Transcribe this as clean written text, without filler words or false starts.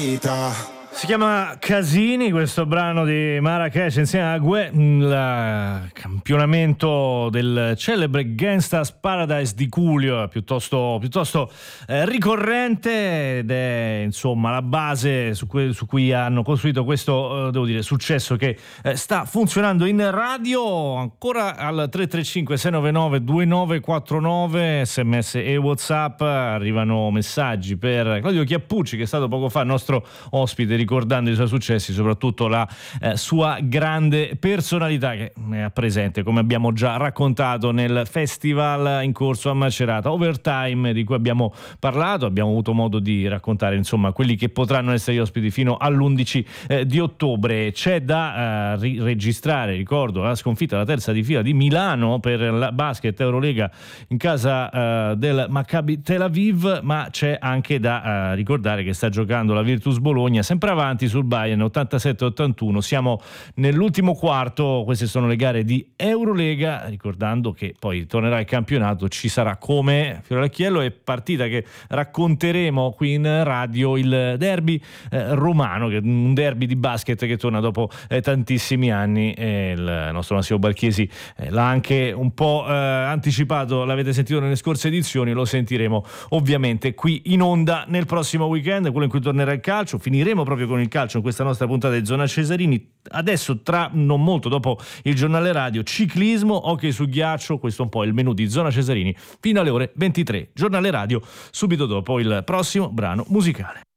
Si chiama Casini questo brano di Marrakesh insieme a Gue, il campionamento del celebre Gangsta's Paradise di Coolio, piuttosto ricorrente, ed è insomma la base su cui hanno costruito questo devo dire successo che sta funzionando in radio. Ancora al 335 699 2949 sms e WhatsApp arrivano messaggi per Claudio Chiappucci, che è stato poco fa nostro ospite, ricordando i suoi successi, soprattutto la sua grande personalità che è presente, come abbiamo già raccontato, nel festival in corso a Macerata, Overtime, di cui abbiamo parlato. Abbiamo avuto modo di raccontare insomma quelli che potranno essere gli ospiti fino all'11 di ottobre. C'è da registrare, ricordo, la sconfitta, la terza di fila di Milano per la basket Eurolega in casa del Maccabi Tel Aviv, ma c'è anche da ricordare che sta giocando la Virtus Bologna sempre avanti sul Bayern 87-81. Siamo nell'ultimo quarto, queste sono le gare di Eurolega, ricordando che poi tornerà il campionato, ci sarà come fiore all'occhiello e partita che racconteremo qui in radio, il derby romano, che è un derby di basket che torna dopo tantissimi anni, e il nostro Massimo Barchiesi l'ha anche un po' anticipato, l'avete sentito nelle scorse edizioni, lo sentiremo ovviamente qui in onda nel prossimo weekend, quello in cui tornerà il calcio. Finiremo proprio con il calcio in questa nostra puntata di Zona Cesarini. Adesso, tra non molto dopo il giornale radio, ciclismo, hockey su ghiaccio. Questo è un po' il menù di Zona Cesarini fino alle ore 23. Giornale radio subito dopo il prossimo brano musicale.